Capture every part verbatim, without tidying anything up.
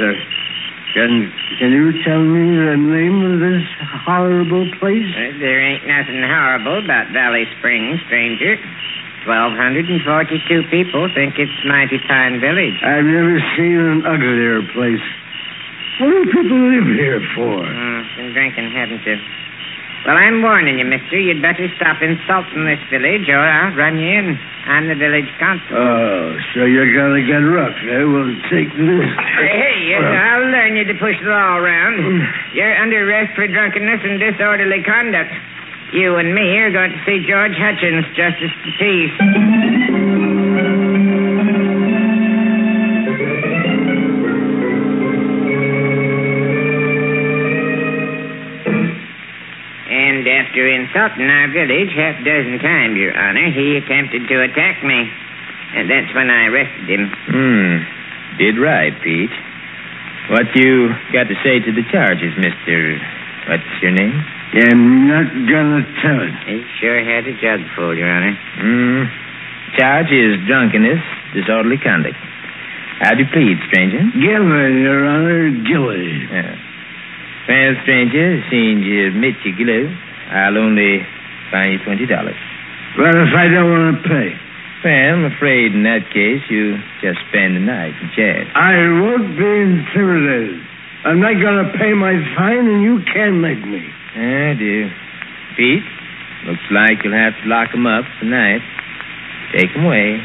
Sir, can, can you tell me the name of this horrible place? Uh, there ain't nothing horrible about Valley Springs, stranger. twelve forty-two people think it's mighty fine village. I've never seen an uglier place. What do people live here for? Oh, been drinking, haven't you? Well, I'm warning you, mister. You'd better stop insulting this village, or I'll run you in. I'm the village constable. Oh, so you're gonna get rough, eh? Well, take this. Hey, yes, I'll learn you to push the law around. You're under arrest for drunkenness and disorderly conduct. You and me are going to see George Hutchins, Justice of the Peace. And after insulting our village half a dozen times, Your Honor, he attempted to attack me. And that's when I arrested him. Hmm. Did right, Pete. What you got to say to the charges, Mister... What's your name? I'm not gonna tell it. He sure had a jug full, Your Honor. Hmm. Charge is drunkenness, disorderly conduct. How'd you plead, stranger? Guilty, Your Honor, guilty. Yeah. Well, stranger, seeing you admit you're guilty, I'll only fine you twenty dollars. Well, if I don't want to pay? Well, I'm afraid in that case you just spend the night in jail. I won't be intimidated. I'm not going to pay my fine, and you can't make me. Ah, dear. Pete, looks like you'll have to lock him up tonight. Take him away.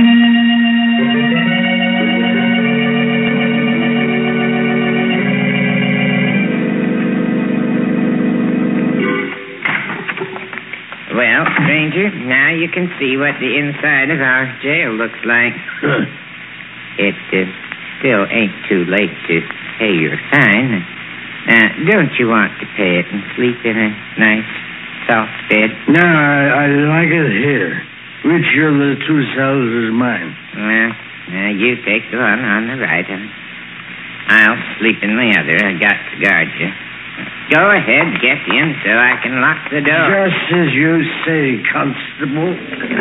Well, stranger, now you can see what the inside of our jail looks like. It uh, still ain't too late to pay your fine. Now, don't you want to pay it and sleep in a nice, soft bed? No, I, I like it here. Which of the two cells is mine? Well, now you take the one on the right. I'll sleep in the other. I got to guard you. Go ahead, get in so I can lock the door. Just as you say, Constable.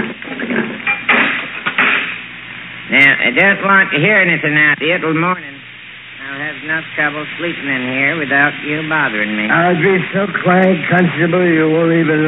Now, I don't want to hear anything out here till morning. I'll have enough trouble sleeping in here without you bothering me. I'll be so quiet, Constable, you won't even